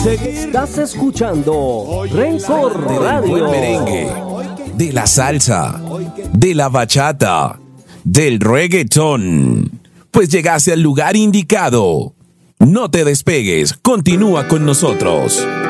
Estás escuchando Rencor Del Radio. buen merengue, de la salsa, de la bachata, del reggaetón. Pues llegaste al lugar indicado. No te despegues, continúa con nosotros.